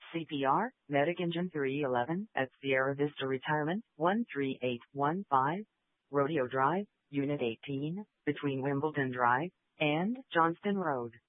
CPR, Medic Engine 311 at Sierra Vista Retirement, 13815, Rodeo Drive, Unit 18, between Wimbledon Drive and Johnston Road.